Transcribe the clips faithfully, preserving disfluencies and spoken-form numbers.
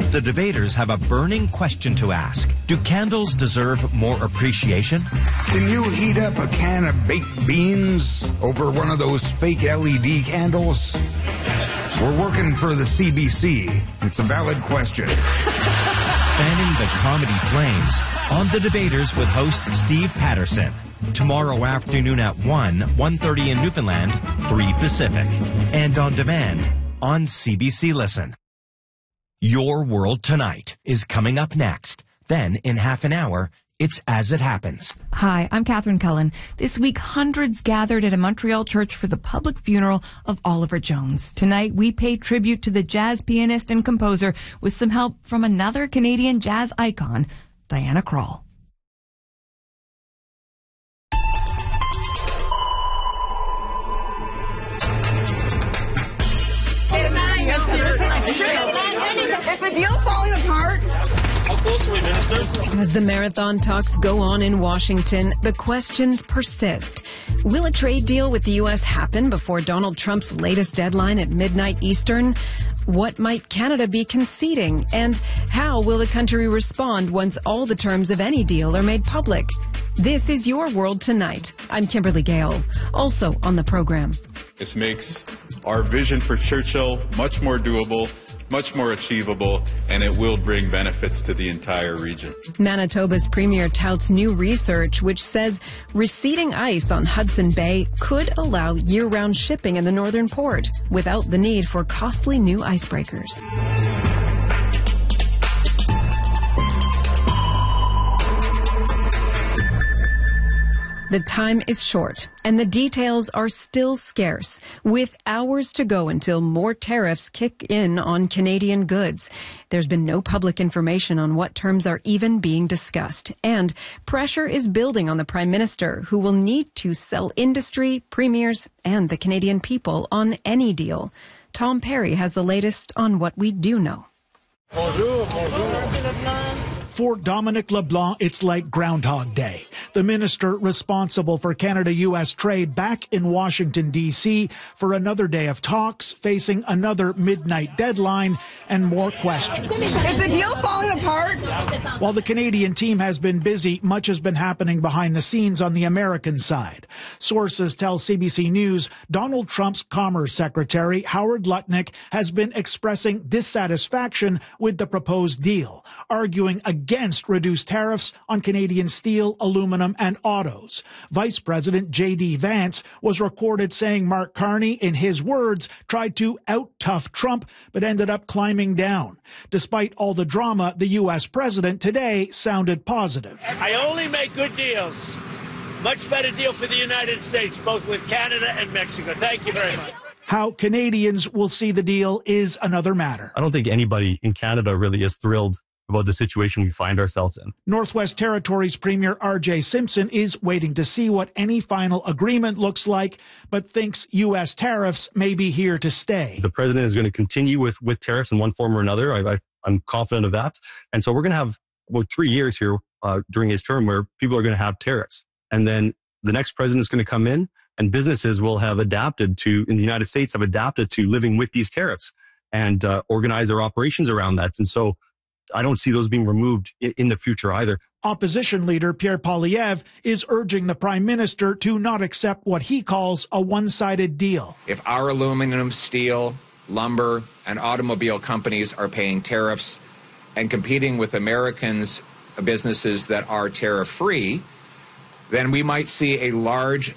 The debaters have a burning question to ask. Do candles deserve more appreciation? Can you heat up a can of baked beans over one of those fake L E D candles? We're working for the C B C. It's a valid question. Fanning the comedy flames on The Debaters with host Steve Patterson. Tomorrow afternoon at one, one thirty in Newfoundland, three Pacific. And on demand on C B C Listen. Your World Tonight is coming up next. Then, in half an hour, it's As It Happens. Hi, I'm Catherine Cullen. This week, hundreds gathered at a Montreal church for the public funeral of Oliver Jones. Tonight, we pay tribute to the jazz pianist and composer with some help from another Canadian jazz icon, Diana Krall. Is the deal falling apart? How close are we, Minister? As the marathon talks go on in Washington, the questions persist. Will a trade deal with the U S happen before Donald Trump's latest deadline at midnight Eastern? What might Canada be conceding? And how will the country respond once all the terms of any deal are made public? This is Your World Tonight. I'm Kimberly Gale. Also on the program. This makes our vision for Churchill much more doable, much more achievable, and it will bring benefits to the entire region. Manitoba's premier touts new research which says receding ice on Hudson Bay could allow year-round shipping in the northern port without the need for costly new icebreakers. The time is short, and the details are still scarce, with hours to go until more tariffs kick in on Canadian goods. There's been no public information on what terms are even being discussed, and pressure is building on the Prime Minister, who will need to sell industry, premiers, and the Canadian people on any deal. Tom Perry has the latest on what we do know. Bonjour, bonjour. For Dominic LeBlanc, it's like Groundhog Day. The minister responsible for Canada-U S trade back in Washington, D C for another day of talks, facing another midnight deadline and more questions. Is the deal falling apart? While the Canadian team has been busy, much has been happening behind the scenes on the American side. Sources tell C B C News Donald Trump's Commerce Secretary, Howard Lutnick, has been expressing dissatisfaction with the proposed deal, arguing against reduced tariffs on Canadian steel, aluminum, and autos. Vice President J D Vance was recorded saying Mark Carney, in his words, tried to out-tough Trump, but ended up climbing down. Despite all the drama, the U S president today sounded positive. I only make good deals. Much better deal for the United States, both with Canada and Mexico. Thank you very much. How Canadians will see the deal is another matter. I don't think anybody in Canada really is thrilled about the situation we find ourselves in. Northwest Territories Premier R J Simpson is waiting to see what any final agreement looks like, but thinks U S tariffs may be here to stay. The president is going to continue with, with tariffs in one form or another. I, I, I'm confident of that. And so we're going to have about three years here uh, during his term where people are going to have tariffs. And then the next president is going to come in and businesses will have adapted to, in the United States, have adapted to living with these tariffs and uh, organize their operations around that. And so I don't see those being removed in the future either. Opposition leader Pierre Poilievre is urging the Prime Minister to not accept what he calls a one-sided deal. If our aluminum, steel, lumber, and automobile companies are paying tariffs and competing with Americans, businesses that are tariff-free, then we might see a large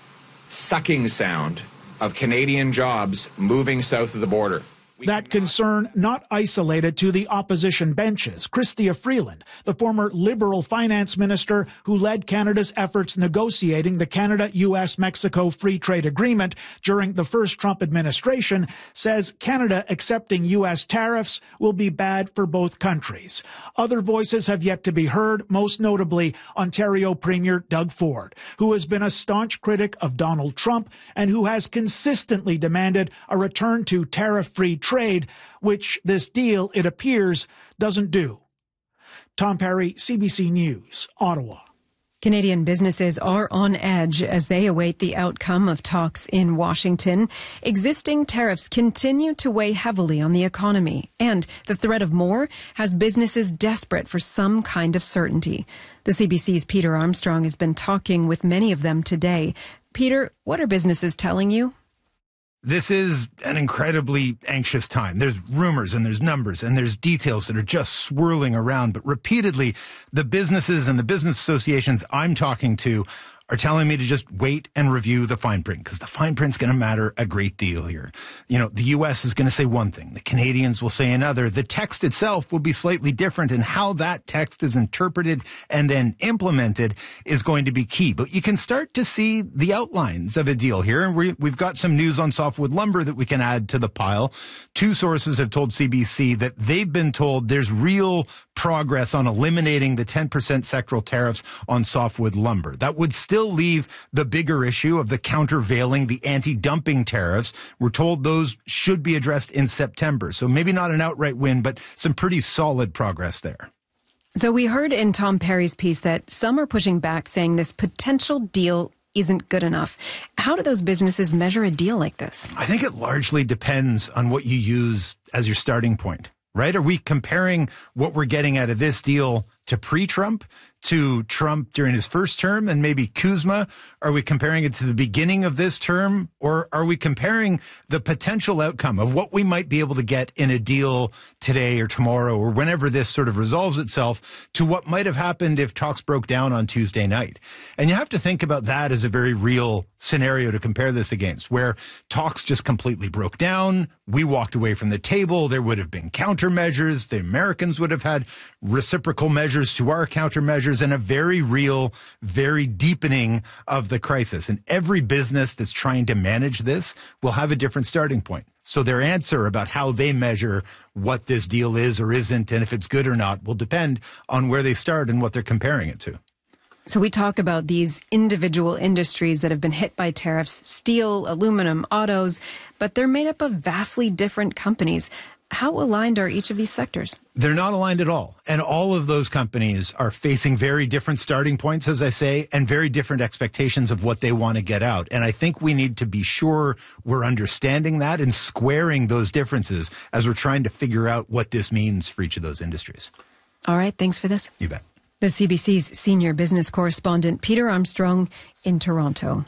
sucking sound of Canadian jobs moving south of the border. That concern not isolated to the opposition benches. Chrystia Freeland, the former Liberal finance minister who led Canada's efforts negotiating the Canada-U S-Mexico Free Trade Agreement during the first Trump administration, says Canada accepting U S tariffs will be bad for both countries. Other voices have yet to be heard, most notably Ontario Premier Doug Ford, who has been a staunch critic of Donald Trump and who has consistently demanded a return to tariff-free trade. Trade, which this deal, it appears, doesn't do. Tom Perry, C B C News, Ottawa. Canadian businesses are on edge as they await the outcome of talks in Washington. Existing tariffs continue to weigh heavily on the economy, and the threat of more has businesses desperate for some kind of certainty. The C B C's Peter Armstrong has been talking with many of them today. Peter, what are businesses telling you? This is an incredibly anxious time. There's rumors and there's numbers and there's details that are just swirling around. But repeatedly, the businesses and the business associations I'm talking to are telling me to just wait and review the fine print, because the fine print's going to matter a great deal here. You know, the U S is going to say one thing. The Canadians will say another. The text itself will be slightly different, and how that text is interpreted and then implemented is going to be key. But you can start to see the outlines of a deal here. And we, we've got some news on softwood lumber that we can add to the pile. Two sources have told C B C that they've been told there's real progress on eliminating the ten percent sectoral tariffs on softwood lumber. That would still leave the bigger issue of the countervailing, the anti-dumping tariffs. We're told those should be addressed in September. So maybe not an outright win, but some pretty solid progress there. So we heard in Tom Perry's piece that some are pushing back, saying this potential deal isn't good enough. How do those businesses measure a deal like this? I think it largely depends on what you use as your starting point, right? Are we comparing what we're getting out of this deal to pre-Trump, to Trump during his first term, and maybe Kuzma? Are we comparing it to the beginning of this term? Or are we comparing the potential outcome of what we might be able to get in a deal today or tomorrow or whenever this sort of resolves itself to what might have happened if talks broke down on Tuesday night? And you have to think about that as a very real scenario to compare this against, where talks just completely broke down. We walked away from the table. There would have been countermeasures. The Americans would have had reciprocal measures to our countermeasures, and a very real, very deepening of the crisis. And every business that's trying to manage this will have a different starting point. So their answer about how they measure what this deal is or isn't, and if it's good or not, will depend on where they start and what they're comparing it to. So we talk about these individual industries that have been hit by tariffs, steel, aluminum, autos, but they're made up of vastly different companies. How aligned are each of these sectors? They're not aligned at all. And all of those companies are facing very different starting points, as I say, and very different expectations of what they want to get out. And I think we need to be sure we're understanding that and squaring those differences as we're trying to figure out what this means for each of those industries. All right. Thanks for this. You bet. The C B C's senior business correspondent, Peter Armstrong, in Toronto.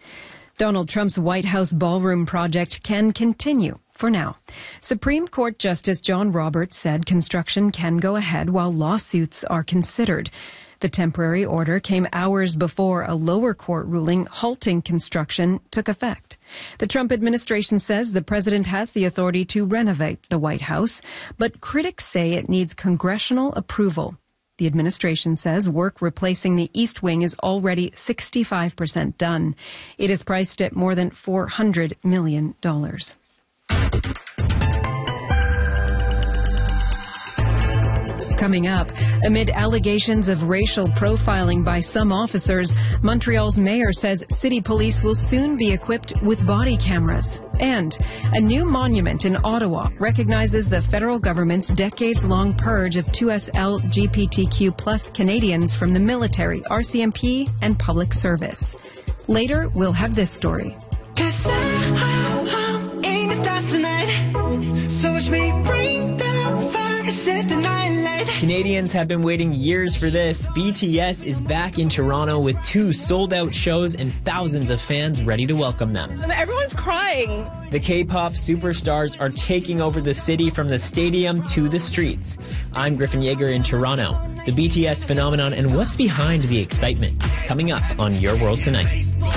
Donald Trump's White House ballroom project can continue for now. Supreme Court Justice John Roberts said construction can go ahead while lawsuits are considered. The temporary order came hours before a lower court ruling halting construction took effect. The Trump administration says the president has the authority to renovate the White House, but critics say it needs congressional approval. The administration says work replacing the East Wing is already sixty-five percent done. It is priced at more than four hundred million dollars. Coming up, amid allegations of racial profiling by some officers, Montreal's mayor says city police will soon be equipped with body cameras. And a new monument in Ottawa recognizes the federal government's decades-long purge of two S L G B T Q plus Canadians from the military, R C M P, and public service. Later, we'll have this story. Canadians have been waiting years for this. B T S is back in Toronto with two sold-out shows and thousands of fans ready to welcome them. Everyone's crying. The K-pop superstars are taking over the city from the stadium to the streets. I'm Griffin Yeager in Toronto. The B T S phenomenon and what's behind the excitement. Coming up on Your World Tonight.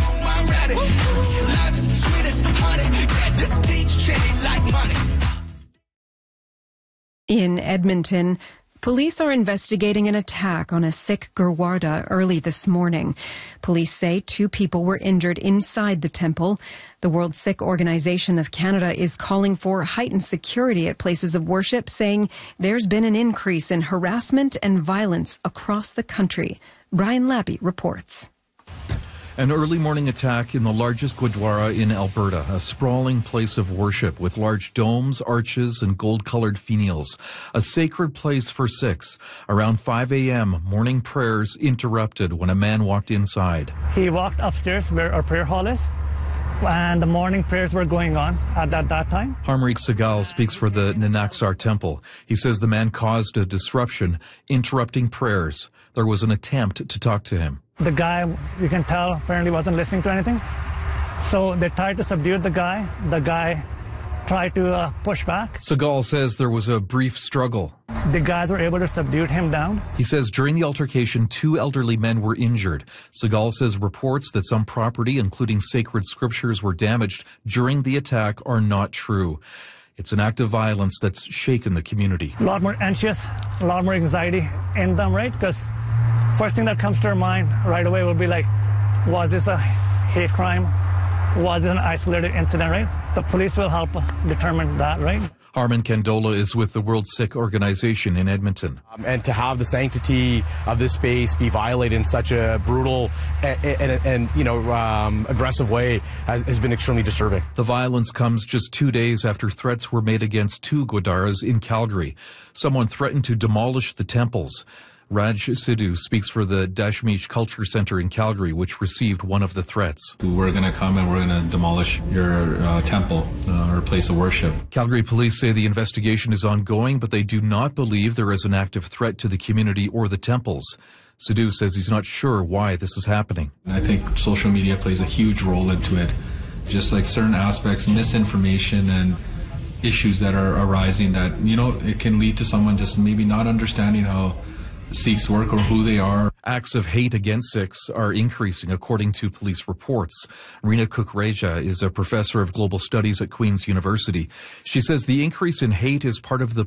In Edmonton, police are investigating an attack on a Sikh Gurwada early this morning. Police say two people were injured inside the temple. The World Sikh Organization of Canada is calling for heightened security at places of worship, saying there's been an increase in harassment and violence across the country. Brian Labby reports. An early morning attack in the largest Gurdwara in Alberta, a sprawling place of worship with large domes, arches, and gold-colored finials. A sacred place for Sikhs. Around five a.m., morning prayers interrupted when a man walked inside. He walked upstairs where our prayer hall is, and the morning prayers were going on at that, that time. Harmreek Segal speaks for the Nanaksar Temple. He says the man caused a disruption, interrupting prayers. There was an attempt to talk to him. The guy, you can tell, apparently wasn't listening to anything. So they tried to subdue the guy. The guy tried to uh, push back. Segal says there was a brief struggle. The guys were able to subdue him down. He says during the altercation, two elderly men were injured. Segal says reports that some property, including sacred scriptures, were damaged during the attack are not true. It's an act of violence that's shaken the community. A lot more anxious, a lot more anxiety in them, right? Because first thing that comes to our mind right away will be like, was this a hate crime? Was it an isolated incident, right? The police will help determine that, right? Harman Kandola is with the World Sikh Organization in Edmonton. Um, and to have the sanctity of this space be violated in such a brutal and, and, and you know, um, aggressive way has, has been extremely disturbing. The violence comes just two days after threats were made against two Gurdwaras in Calgary. Someone threatened to demolish the temples. Raj Sidhu speaks for the Dashmesh Culture Center in Calgary, which received one of the threats. We're going to come and we're going to demolish your uh, temple uh, or place of worship. Calgary police say the investigation is ongoing, but they do not believe there is an active threat to the community or the temples. Sidhu says he's not sure why this is happening. And I think social media plays a huge role into it. Just like certain aspects, misinformation and issues that are arising that, you know, it can lead to someone just maybe not understanding how Sikhs work or who they are. Acts of hate against Sikhs are increasing, according to police reports. Reena Kukreja is a professor of global studies at Queen's University. She says the increase in hate is part of the